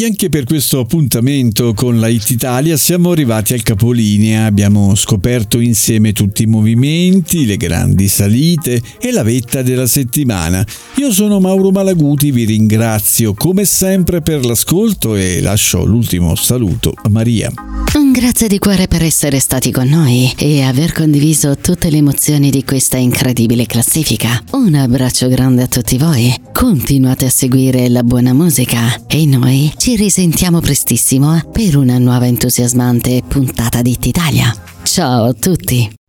E anche per questo appuntamento con la Hit Italia siamo arrivati al capolinea, abbiamo scoperto insieme tutti i movimenti, le grandi salite e la vetta della settimana. Io sono Mauro Malaguti, vi ringrazio come sempre per l'ascolto e lascio l'ultimo saluto a Maria. Grazie di cuore per essere stati con noi e aver condiviso tutte le emozioni di questa incredibile classifica. Un abbraccio grande a tutti voi. Continuate a seguire la buona musica e noi ci risentiamo prestissimo per una nuova entusiasmante puntata di Hit Italia. Ciao a tutti!